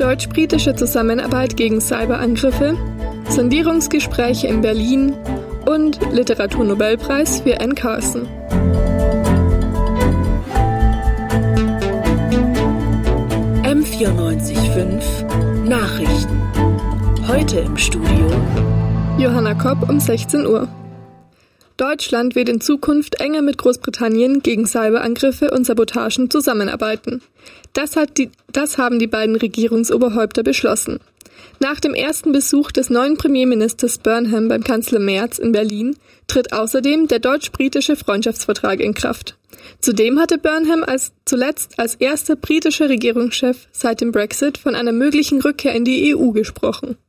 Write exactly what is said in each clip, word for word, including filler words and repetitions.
deutsch-britische Zusammenarbeit gegen Cyberangriffe, Sondierungsgespräche in Berlin und Literaturnobelpreis für Anne Carson. M vierundneunzig Komma fünf Nachrichten. Heute im Studio Johanna Kopp um sechzehn Uhr. Deutschland wird in Zukunft enger mit Großbritannien gegen Cyberangriffe und Sabotagen zusammenarbeiten. Das, hat die, das haben die beiden Regierungsoberhäupter beschlossen. Nach dem ersten Besuch des neuen Premierministers Burnham beim Kanzler Merz in Berlin tritt außerdem der deutsch-britische Freundschaftsvertrag in Kraft. Zudem hatte Burnham als, zuletzt als erster britischer Regierungschef seit dem Brexit von einer möglichen Rückkehr in die E U gesprochen.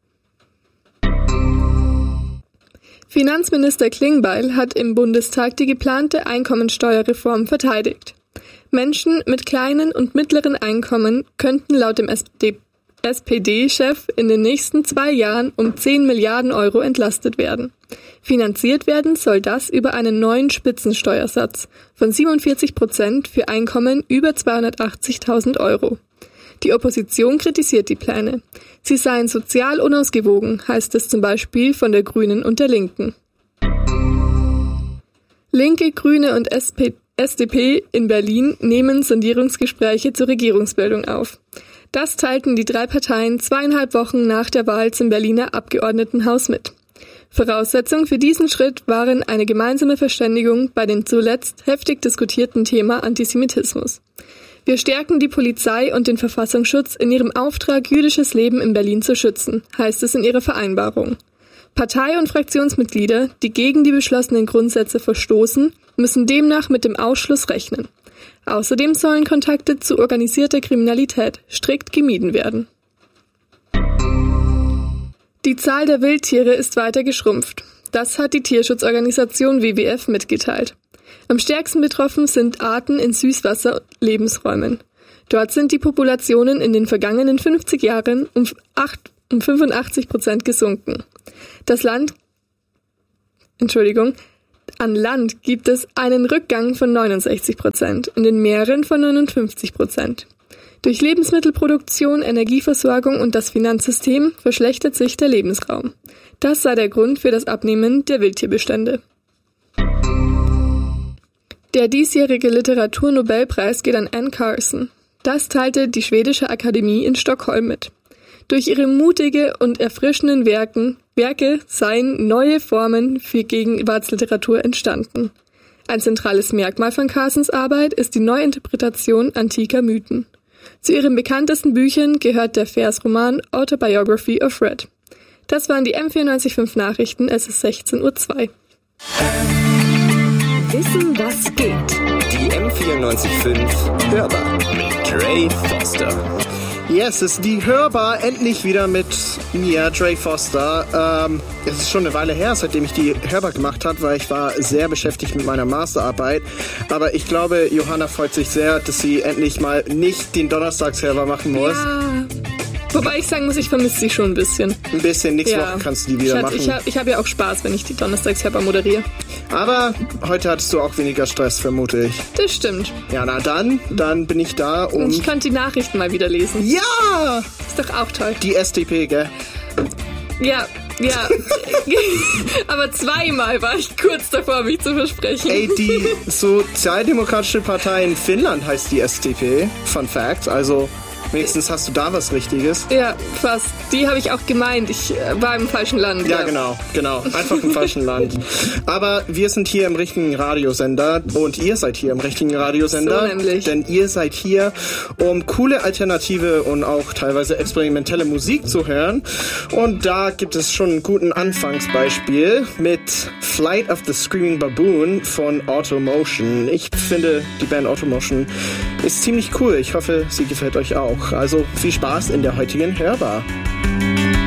Finanzminister Klingbeil hat im Bundestag die geplante Einkommensteuerreform verteidigt. Menschen mit kleinen und mittleren Einkommen könnten laut dem S P D-Chef in den nächsten zwei Jahren um zehn Milliarden Euro entlastet werden. Finanziert werden soll das über einen neuen Spitzensteuersatz von siebenundvierzig Prozent für Einkommen über zweihundertachtzigtausend Euro. Die Opposition kritisiert die Pläne. Sie seien sozial unausgewogen, heißt es zum Beispiel von der Grünen und der Linken. Linke, Grüne und S D P in Berlin nehmen Sondierungsgespräche zur Regierungsbildung auf. Das teilten die drei Parteien zweieinhalb Wochen nach der Wahl zum Berliner Abgeordnetenhaus mit. Voraussetzung für diesen Schritt waren eine gemeinsame Verständigung bei dem zuletzt heftig diskutierten Thema Antisemitismus. Wir stärken die Polizei und den Verfassungsschutz in ihrem Auftrag, jüdisches Leben in Berlin zu schützen, heißt es in ihrer Vereinbarung. Partei- und Fraktionsmitglieder, die gegen die beschlossenen Grundsätze verstoßen, müssen demnach mit dem Ausschluss rechnen. Außerdem sollen Kontakte zu organisierter Kriminalität strikt gemieden werden. Die Zahl der Wildtiere ist weiter geschrumpft. Das hat die Tierschutzorganisation W W F mitgeteilt. Am stärksten betroffen sind Arten in Süßwasser-Lebensräumen. Dort sind die Populationen in den vergangenen fünfzig Jahren um, acht, um fünfundachtzig Prozent gesunken. Das Land, Entschuldigung, an Land gibt es einen Rückgang von neunundsechzig Prozent, in den Meeren von neunundfünfzig Prozent. Durch Lebensmittelproduktion, Energieversorgung und das Finanzsystem verschlechtert sich der Lebensraum. Das sei der Grund für das Abnehmen der Wildtierbestände. Der diesjährige Literaturnobelpreis geht an Anne Carson. Das teilte die Schwedische Akademie in Stockholm mit. Durch ihre mutige und erfrischenden Werken, Werke seien neue Formen für Gegenwartsliteratur entstanden. Ein zentrales Merkmal von Carsons Arbeit ist die Neuinterpretation antiker Mythen. Zu ihren bekanntesten Büchern gehört der Versroman Autobiography of Red. Das waren die M vierundneunzig Komma fünf Nachrichten, es ist sechzehn Uhr zwei. Wissen, was geht. Die M vierundneunzig Komma fünf Hörbar mit Dre Foster. Yes, es ist die Hörbar endlich wieder mit mir, Dre Foster. Ähm, es ist schon eine Weile her, seitdem ich die Hörbar gemacht habe, weil ich war sehr beschäftigt mit meiner Masterarbeit. Aber ich glaube, Johanna freut sich sehr, dass sie endlich mal nicht den Donnerstagshörbar machen muss. Ja. Wobei ich sagen muss, ich vermisse sie schon ein bisschen. Ein bisschen, nächste ja. Woche kannst du die wieder ich hat, machen. Ich habe ich hab ja auch Spaß, wenn ich die Donnerstagshörbar moderiere. Aber heute hattest du auch weniger Stress, vermute ich. Das stimmt. Ja, na dann, dann bin ich da und... Und ich konnte die Nachrichten mal wieder lesen. Ja! Ist doch auch toll. Die S D P, gell? Ja, ja. Aber zweimal war ich kurz davor, mich zu versprechen. Ey, die Sozialdemokratische Partei in Finnland heißt die S D P. Fun Fact, also... Wenigstens hast du da was Richtiges. Ja, fast. Die habe ich auch gemeint. Ich äh, war im falschen Land. Ja, ja, genau, genau. Einfach im falschen Land. Aber wir sind hier im richtigen Radiosender und ihr seid hier im richtigen Radiosender. So nämlich. Denn ihr seid hier, um coole alternative und auch teilweise experimentelle Musik zu hören. Und da gibt es schon einen guten Anfangsbeispiel mit Flight of the Screaming Baboon von Automotion. Ich finde, die Band Automotion ist ziemlich cool. Ich hoffe, sie gefällt euch auch. Also viel Spaß in der heutigen Hörbar.